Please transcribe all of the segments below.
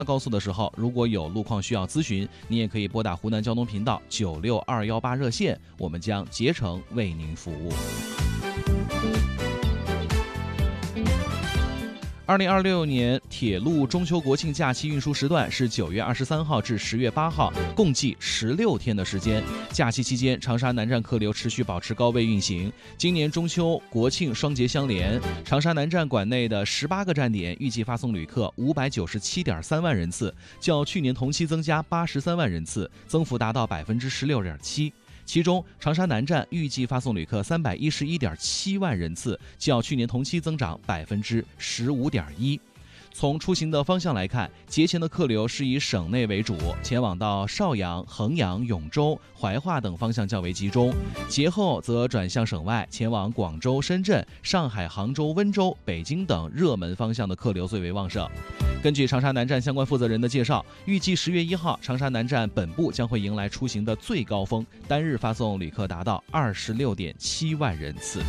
高速的时候，如果有路况需要咨询，你也可以拨打湖南交通频道96218热线，我们将竭诚为您服务。2026年铁路中秋国庆假期运输时段是9月23号至10月8号，共计16天的时间。假期期间，长沙南站客流持续保持高位运行。今年中秋国庆双节相连，长沙南站管内的18个站点预计发送旅客597.3万人次，较去年同期增加83万人次，增幅达到16.7%。其中，长沙南站预计发送旅客311.7万人次，较去年同期增长15.1%。从出行的方向来看，节前的客流是以省内为主，前往到邵阳、衡阳、永州、怀化等方向较为集中；节后则转向省外，前往广州、深圳、上海、杭州、温州、北京等热门方向的客流最为旺盛。根据长沙南站相关负责人的介绍，预计10月1号，长沙南站本部将会迎来出行的最高峰，单日发送旅客达到26.7万人次。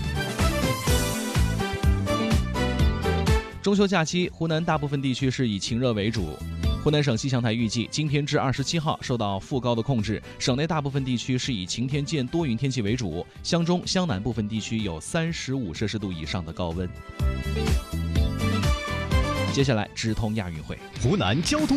中秋假期，湖南大部分地区是以晴热为主。湖南省气象台预计，今天至27号受到副高的控制，省内大部分地区是以晴天见多云天气为主，湘中、湘南部分地区有35摄氏度以上的高温。接下来直通亚运会， 湖南交通